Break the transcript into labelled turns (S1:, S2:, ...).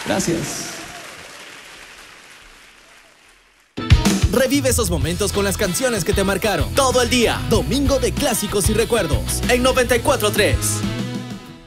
S1: Gracias.
S2: Revive esos momentos con las canciones que te marcaron. Todo el día, domingo de clásicos y recuerdos. En 94.3.